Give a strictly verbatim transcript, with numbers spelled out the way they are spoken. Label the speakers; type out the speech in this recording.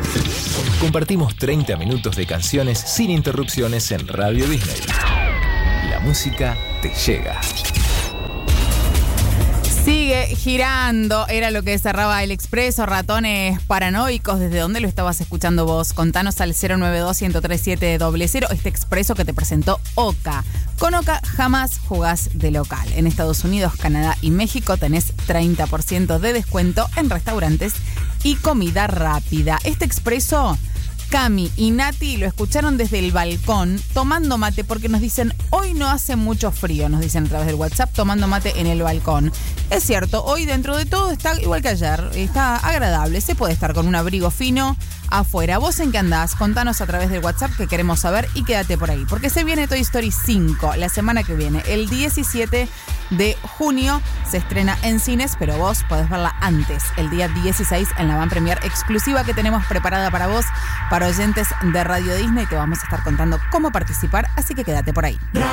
Speaker 1: Compartimos treinta minutos de canciones sin interrupciones en Radio Disney. La música te llega.
Speaker 2: Sigue girando, era lo que cerraba El Expreso, Ratones Paranoicos. ¿Desde dónde lo estabas escuchando vos? Contanos al cero nueve dos, uno tres siete, cero cero, este Expreso que te presentó Oca. Con Oca jamás jugás de local. En Estados Unidos, Canadá y México tenés treinta por ciento de descuento en restaurantes y comida rápida. Este Expreso, Cami y Nati lo escucharon desde el balcón tomando mate porque nos dicen hoy no hace mucho frío, nos dicen a través del WhatsApp, tomando mate en el balcón. Es cierto, hoy dentro de todo está igual que ayer, está agradable, se puede estar con un abrigo fino afuera. ¿Vos en qué andás? Contanos a través del WhatsApp que queremos saber y quédate por ahí, porque se viene Toy Story cinco la semana que viene, el diecisiete de junio se estrena en cines, pero vos podés verla antes, el día dieciséis en la van premier exclusiva que tenemos preparada para vos, para oyentes de Radio Disney. Te vamos a estar contando cómo participar, así que quédate por ahí.